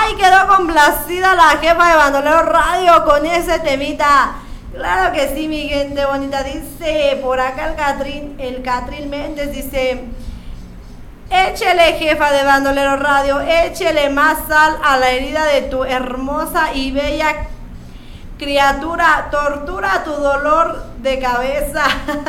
Ay, quedó complacida la jefa de Bandolero Radio con ese temita. Claro que sí, mi gente bonita. Dice por acá el Catril Méndez, dice: échele, jefa de Bandolero Radio, échele más sal a la herida de tu hermosa y bella criatura, tortura tu dolor de cabeza.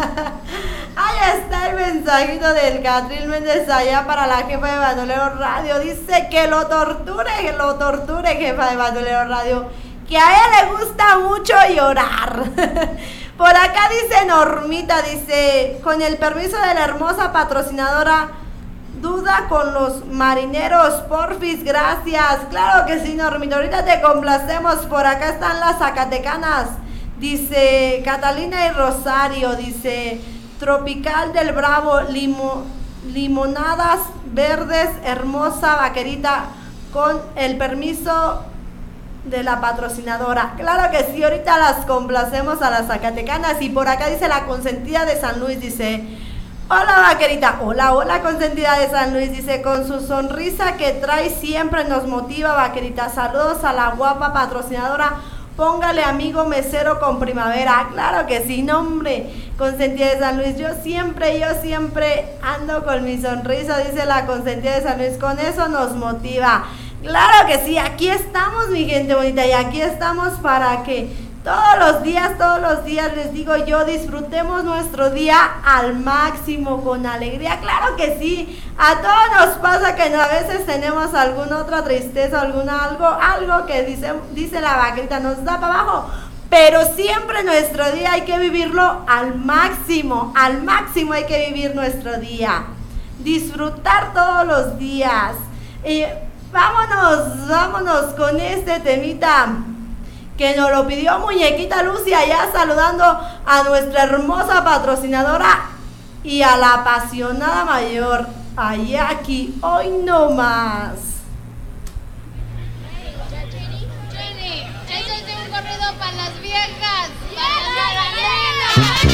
Ahí está el mensajito del Catril Méndez allá para la jefa de Bandolero Radio. Dice que lo torture, jefa de Bandolero Radio, que a él le gusta mucho llorar. Por acá dice Normita, dice: con el permiso de la hermosa patrocinadora, duda con los marineros, porfis, gracias. Claro que sí, Normita, ahorita te complacemos. Por acá están las zacatecanas, dice Catalina y Rosario, dice Tropical del Bravo, limonadas verdes, hermosa vaquerita, con el permiso de la patrocinadora. Claro que sí, ahorita las complacemos a las zacatecanas. Y por acá dice la consentida de San Luis, dice: hola vaquerita, hola consentida de San Luis, dice, con su sonrisa que trae siempre nos motiva, vaquerita. Saludos a la guapa patrocinadora, póngale amigo mesero con primavera. Claro que sí, nombre, consentida de San Luis, yo siempre ando con mi sonrisa, dice la consentida de San Luis, con eso nos motiva. Claro que sí, aquí estamos, mi gente bonita, y aquí estamos para que todos los días, les digo yo, disfrutemos nuestro día al máximo, con alegría. Claro que sí, a todos nos pasa que a veces tenemos alguna otra tristeza, algo que dice la vaquerita, nos da para abajo, pero siempre nuestro día hay que vivirlo al máximo hay que vivir nuestro día, disfrutar todos los días. Y vámonos con este temita que nos lo pidió Muñequita Lucy, allá saludando a nuestra hermosa patrocinadora y a la apasionada mayor, allá aquí, hoy no más. Jenny, échate un corrido para las viejas, para las viejas.